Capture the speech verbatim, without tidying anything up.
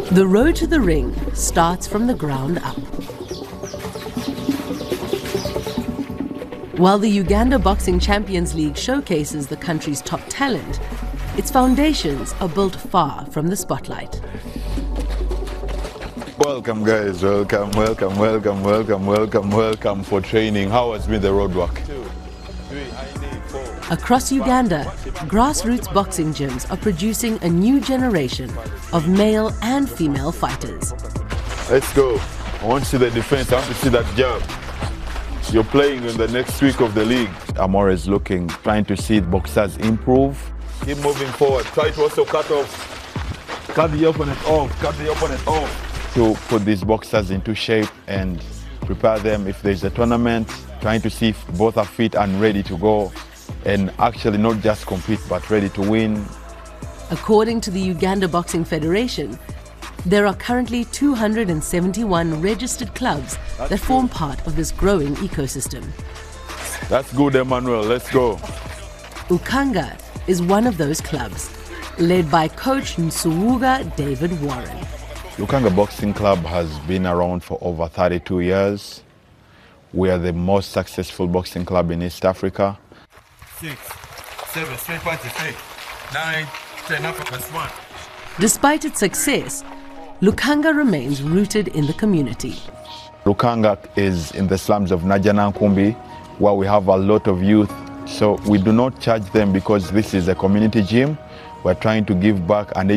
The road to the ring starts from the ground up. While the Uganda Boxing Champions League showcases the country's top talent, its foundations are built far from the spotlight. Welcome guys, welcome, welcome, welcome, welcome, welcome, welcome for training. How has been the road work? Two, three, I need four. Across Uganda, grassroots boxing gyms are producing a new generation of male and female fighters. Let's go. I want to see the defense, I want to see that jab. You're playing in the next week of the league. I'm always looking, trying to see boxers improve. Keep moving forward, try to also cut off. Cut the opponent off, cut the opponent off. To put these boxers into shape and prepare them if there's a tournament, trying to see if both are fit and ready to go, and actually not just compete but ready to win. According to the Uganda Boxing Federation, there are currently two hundred seventy-one registered clubs that form part of this growing ecosystem. That's good, Emmanuel, let's go. Ukanga is one of those clubs, led by coach Nsuwuga David Warren. Lukanga Boxing Club has been around for over thirty-two years. We are the most successful boxing club in East Africa. Six, seven, straight punches, eight, nine, ten, up plus one. Despite its success, Lukanga remains rooted in the community. Lukanga is in the slums of Najjanankumbi, where we have a lot of youth. So we do not charge them because this is a community gym. We're trying to give back and